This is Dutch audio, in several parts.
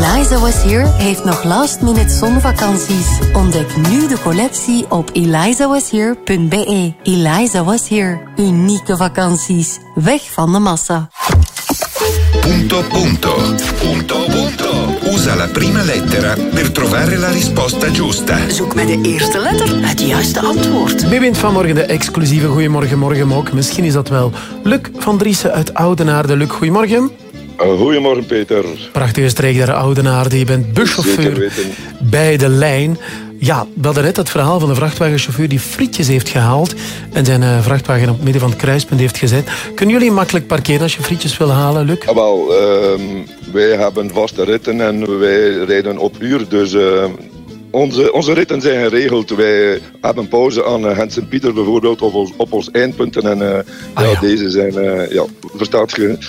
Eliza Was Here heeft nog last-minute zonvakanties. Ontdek nu de collectie op elizawashere.be. Eliza Was Here. Unieke vakanties. Weg van de massa. Punto punto. Punto punto. Usa la prima lettera per trovare la risposta giusta. Zoek met de eerste letter het juiste antwoord. Wie wint vanmorgen de exclusieve Goeiemorgen Morgenmok? Misschien is dat wel Luc van Driessen uit Oudenaarde. Luc, goeiemorgen. Goedemorgen, Peter. Prachtige streek daar, Oudenaarde. Je bent buschauffeur bij de lijn. Ja, we hadden net het verhaal van de vrachtwagenchauffeur die frietjes heeft gehaald en zijn vrachtwagen op het midden van het kruispunt heeft gezet. Kunnen jullie makkelijk parkeren als je frietjes wil halen, Luc? Ah, wel, wij hebben vaste ritten en wij rijden op uur, dus onze ritten zijn geregeld. Wij hebben pauze aan Gent-Sint-Pieter bijvoorbeeld op ons eindpunten en deze zijn, verstaat je,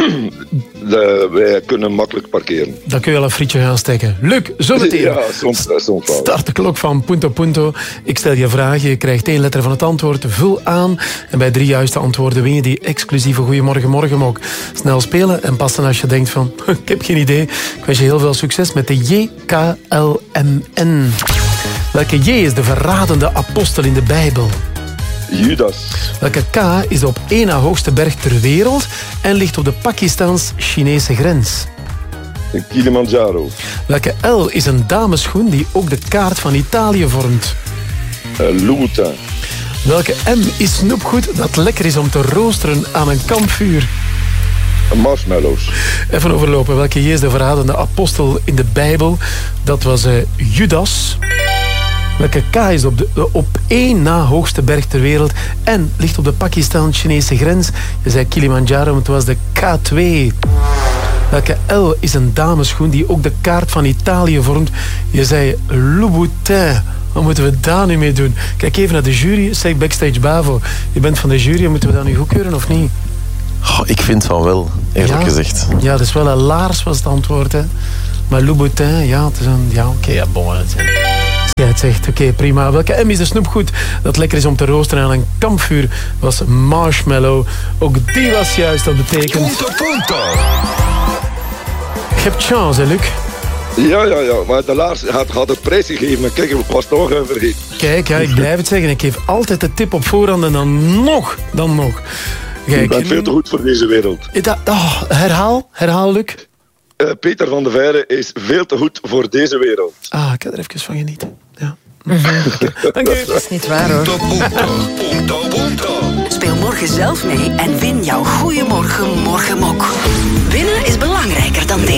wij kunnen makkelijk parkeren. Dan kun je al een frietje gaan steken. Luc, zo meteen. Ja, soms wel. Start de klok van Punto Punto. Ik stel je vragen, je krijgt 1 letter van het antwoord. Vul aan en bij 3 juiste antwoorden win je die exclusieve Goeiemorgen Morgenmok. Snel spelen en passen als je denkt van ik heb geen idee. Ik wens je heel veel succes met de JKLMN. Welke J is de verradende apostel in de Bijbel? Judas. Welke K is de op 1 na hoogste berg ter wereld en ligt op de Pakistans-Chinese grens? Kilimanjaro. Welke L is een damesschoen die ook de kaart van Italië vormt? Louboutin. Welke M is snoepgoed dat lekker is om te roosteren aan een kampvuur? Marshmallows. Even overlopen. Welke J is de verradende apostel in de Bijbel? Dat was Judas. Welke K is op 1 na hoogste berg ter wereld en ligt op de Pakistan-Chinese grens? Je zei Kilimanjaro, maar het was de K2. Welke L is een damesschoen die ook de kaart van Italië vormt? Je zei Louboutin. Wat moeten we daar nu mee doen? Kijk even naar de jury. Zeg backstage Bavo. Je bent van de jury. Moeten we dat nu goedkeuren of niet? Oh, ik vind van wel, eerlijk gezegd. Ja, dat is wel een laars was het antwoord. Hè. Maar Louboutin, ja, het is een... Ja, oké, ja, bon. Ja, het zegt, oké, prima. Welke M is de snoepgoed dat lekker is om te roosteren aan een kampvuur? Was marshmallow. Ook die was juist, dat betekent... Punto punto. Je hebt chance, hè, Luc? Ja, maar de laars had het prijs gegeven, maar kijk, ik was toch vergeten. Kijk, ja, ik blijf het zeggen. Ik geef altijd de tip op voorhand en dan nog. Kijk, je bent veel te goed voor deze wereld. Herhaal, Luc. Peter van de Veire is veel te goed voor deze wereld. Ah, ik ga er even van genieten. Ja. Dank u. Dat is niet waar, hoor. Punto. Speel morgen zelf mee en win jouw Goeiemorgen Morgenmok. Winnen is belangrijker dan